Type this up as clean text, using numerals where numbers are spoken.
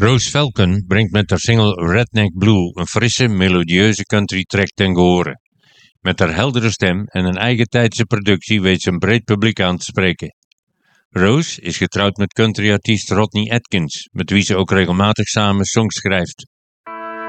Rose Falcon brengt met haar single Redneck Blue een frisse, melodieuze country track ten gehore. Met haar heldere stem en een eigentijdse productie weet ze een breed publiek aan te spreken. Rose is getrouwd met countryartiest Rodney Atkins, met wie ze ook regelmatig samen songs schrijft.